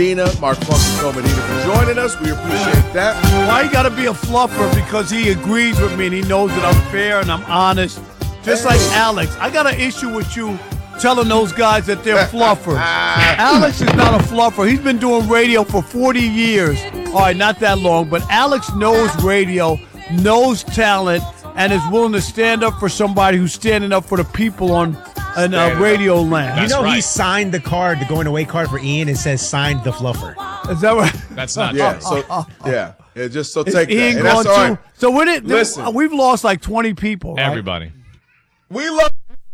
Mark Funky Medina for joining us. We appreciate that. Why you got to be a fluffer? Because he agrees with me and he knows that I'm fair and I'm honest. Just like Alex. I got an issue with you telling those guys that they're fluffers. Alex is not a fluffer. He's been doing radio for 40 years. All right, not that long, but Alex knows radio, knows talent, and is willing to stand up for somebody who's standing up for the people on radio land. You know, he signed the card, the going away card for Ian. It says signed the fluffer. Is that right? That's not Yeah, true. so just so take Ian that. And that's all right. So with it, Listen. we've lost like 20 people. Right? Everybody. We love.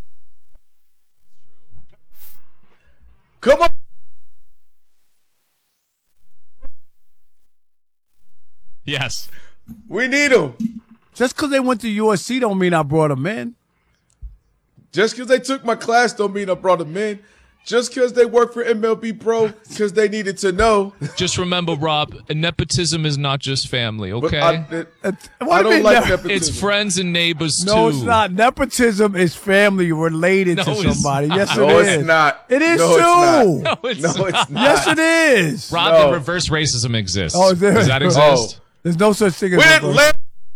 Come on. Yes. We need them. Just because they went to USC don't mean I brought them in. Just because they took my class don't mean I brought them in. Just because they work for MLB Pro, because they needed to know. Just remember, Rob, nepotism is not just family, But okay? I don't like nepotism. It's friends and neighbors, too. No, it's not. Nepotism is family related to it's somebody. Yes, No, it is. it's not. It is No, too. it's No, it's No, not. it's not. Yes, it is. Rob, No. then reverse racism exists. Oh, is there? Does that exist? There's no such thing as We didn't let.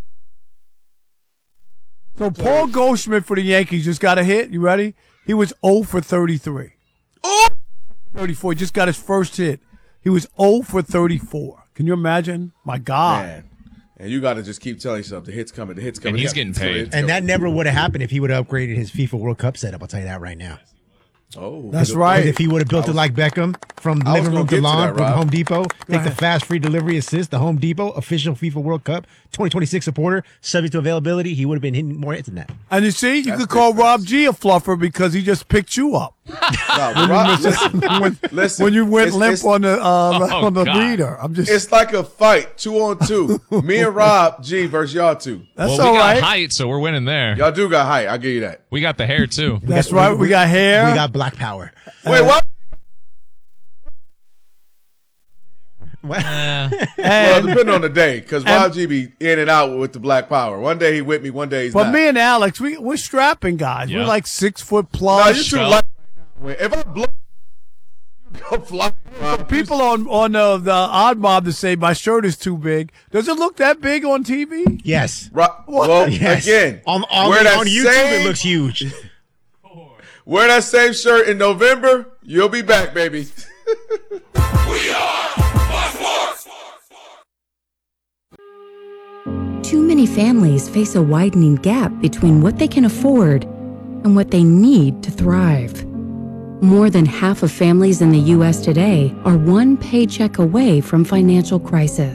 So Paul Goldschmidt for the Yankees just got a hit. You ready? He was 0 for 33. Oh! 34. He just got his first hit. He was 0 for 34. Can you imagine? My God. Man. And you got to just keep telling yourself the hit's coming, the hit's coming. And he's getting paid. And that never would have happened if he would have upgraded his FIFA World Cup setup. I'll tell you that right now. Oh, That's Because right. if he would have built it like Beckham from I was living room gonna get to to lawn that, from Rob. Home Depot, take the ahead. fast free delivery assist, the Home Depot official FIFA World Cup 2026 supporter, subject to availability, he would have been hitting more hits than that. And you see, you That's could call big Rob G a fluffer because he just picked you up No, Rob, listen, when you went it's- limp it's- on the God. leader. I'm just. It's like a fight, 2-on-2. Me and Rob G versus y'all two. That's Well, all we got right. height, so we're winning there. Y'all do got height. I'll give you that. We got the hair, too. That's right. We got hair. We got black power. Wait, what? Well, and, depending on the day, because Rob G be in and out with the black power. One day he with me, one day he's but not. me and Alex, we're strapping guys. Yeah. We're like 6 foot No, plus. you too Shell. light right now. If I blow, you go fly. Rob. People on the Odd Mob that say my shirt is too big. Does it look that big on TV? Yes. Well, Yes. again, On wear that YouTube, same- it looks huge. Wear that same shirt in November, you'll be back, baby. Too many families face a widening gap between what they can afford and what they need to thrive. More than half of families in the U.S. today are one paycheck away from financial crisis.